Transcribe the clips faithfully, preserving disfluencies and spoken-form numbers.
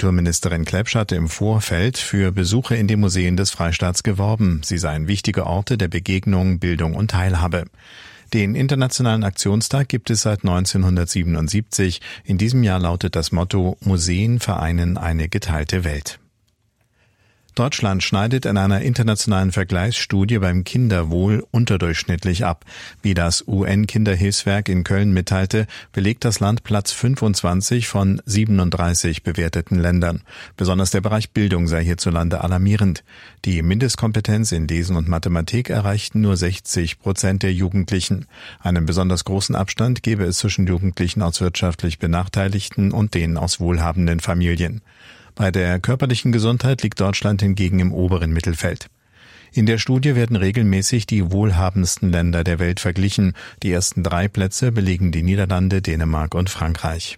Kulturministerin Klepsch hatte im Vorfeld für Besuche in den Museen des Freistaats geworben. Sie seien wichtige Orte der Begegnung, Bildung und Teilhabe. Den Internationalen Aktionstag gibt es seit neunzehnhundertsiebenundsiebzig. In diesem Jahr lautet das Motto: Museen vereinen eine geteilte Welt. Deutschland schneidet in einer internationalen Vergleichsstudie beim Kinderwohl unterdurchschnittlich ab. Wie das U N-Kinderhilfswerk in Köln mitteilte, belegt das Land Platz fünfundzwanzig von siebenunddreißig bewerteten Ländern. Besonders der Bereich Bildung sei hierzulande alarmierend. Die Mindestkompetenz in Lesen und Mathematik erreichten nur sechzig Prozent der Jugendlichen. Einen besonders großen Abstand gebe es zwischen Jugendlichen aus wirtschaftlich Benachteiligten und denen aus wohlhabenden Familien. Bei der körperlichen Gesundheit liegt Deutschland hingegen im oberen Mittelfeld. In der Studie werden regelmäßig die wohlhabendsten Länder der Welt verglichen. Die ersten drei Plätze belegen die Niederlande, Dänemark und Frankreich.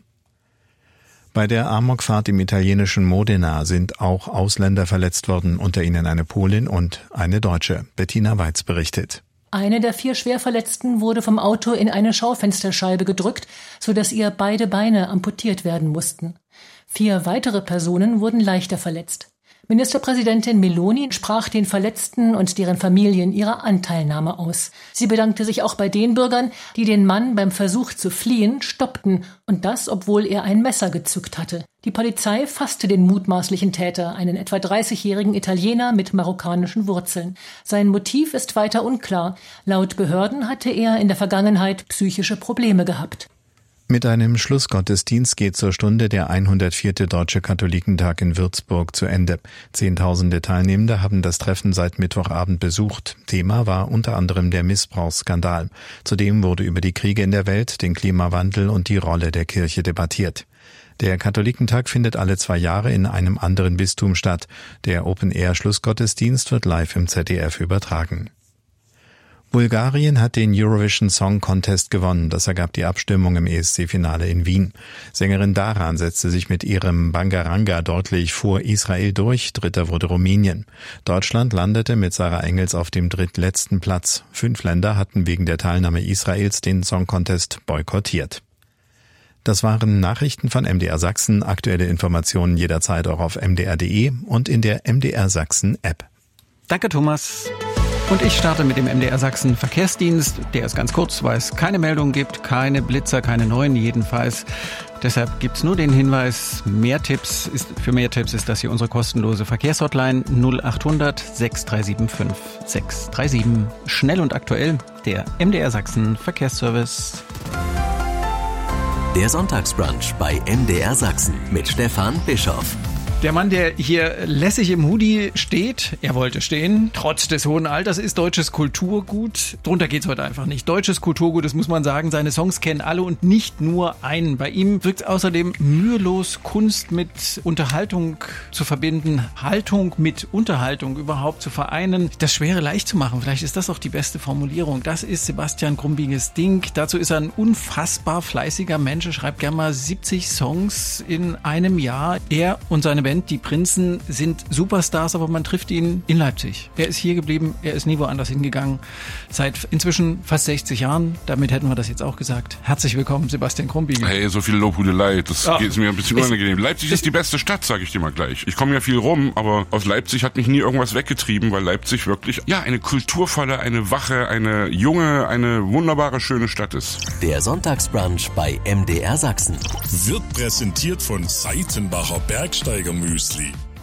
Bei der Amokfahrt im italienischen Modena sind auch Ausländer verletzt worden, unter ihnen eine Polin und eine Deutsche. Bettina Weiz berichtet. Eine der vier Schwerverletzten wurde vom Auto in eine Schaufensterscheibe gedrückt, sodass ihr beide Beine amputiert werden mussten. Vier weitere Personen wurden leichter verletzt. Ministerpräsidentin Meloni sprach den Verletzten und deren Familien ihre Anteilnahme aus. Sie bedankte sich auch bei den Bürgern, die den Mann beim Versuch zu fliehen stoppten, und das, obwohl er ein Messer gezückt hatte. Die Polizei fasste den mutmaßlichen Täter, einen etwa dreißigjährigen Italiener mit marokkanischen Wurzeln. Sein Motiv ist weiter unklar. Laut Behörden hatte er in der Vergangenheit psychische Probleme gehabt. Mit einem Schlussgottesdienst geht zur Stunde der hundertvierte Deutsche Katholikentag in Würzburg zu Ende. Zehntausende Teilnehmende haben das Treffen seit Mittwochabend besucht. Thema war unter anderem der Missbrauchsskandal. Zudem wurde über die Kriege in der Welt, den Klimawandel und die Rolle der Kirche debattiert. Der Katholikentag findet alle zwei Jahre in einem anderen Bistum statt. Der Open-Air-Schlussgottesdienst wird live im Z D F übertragen. Bulgarien hat den Eurovision Song Contest gewonnen. Das ergab die Abstimmung im E S C-Finale in Wien. Sängerin Daran setzte sich mit ihrem Bangaranga deutlich vor Israel durch. Dritter wurde Rumänien. Deutschland landete mit Sarah Engels auf dem drittletzten Platz. Fünf Länder hatten wegen der Teilnahme Israels den Song Contest boykottiert. Das waren Nachrichten von M D R Sachsen. Aktuelle Informationen jederzeit auch auf m d r punkt d e und in der M D R Sachsen App. Danke, Thomas. Und ich starte mit dem M D R Sachsen Verkehrsdienst. Der ist ganz kurz, weil es keine Meldungen gibt, keine Blitzer, keine neuen jedenfalls. Deshalb gibt's nur den Hinweis, mehr Tipps ist, für mehr Tipps ist das hier unsere kostenlose Verkehrshotline null acht hundert sechs drei sieben fünf sechs drei sieben. Schnell und aktuell, der M D R Sachsen Verkehrsservice. Der Sonntagsbrunch bei M D R Sachsen mit Stefan Bischoff. Der Mann, der hier lässig im Hoodie steht, er wollte stehen, trotz des hohen Alters, ist deutsches Kulturgut. Drunter geht's heute einfach nicht. Deutsches Kulturgut, das muss man sagen, seine Songs kennen alle und nicht nur einen. Bei ihm wirkt außerdem mühelos, Kunst mit Unterhaltung zu verbinden, Haltung mit Unterhaltung überhaupt zu vereinen, das Schwere leicht zu machen. Vielleicht ist das auch die beste Formulierung. Das ist Sebastian Grumbiges Ding. Dazu ist er ein unfassbar fleißiger Mensch. Er schreibt gerne mal siebzig Songs in einem Jahr. Er und seine Band, die Prinzen, sind Superstars, aber man trifft ihn in Leipzig. Er ist hier geblieben, er ist nie woanders hingegangen. Seit inzwischen fast sechzig Jahren, damit hätten wir das jetzt auch gesagt. Herzlich willkommen, Sebastian Grumbiegel. Hey, so viel Lobhudelei, das oh. geht mir ein bisschen unangenehm. Leipzig ist die beste Stadt, sage ich dir mal gleich. Ich komme ja viel rum, aber aus Leipzig hat mich nie irgendwas weggetrieben, weil Leipzig wirklich, ja, eine kulturvolle, eine wache, eine junge, eine wunderbare, schöne Stadt ist. Der Sonntagsbrunch bei M D R Sachsen wird präsentiert von Seitenbacher Bergsteiger Müsli.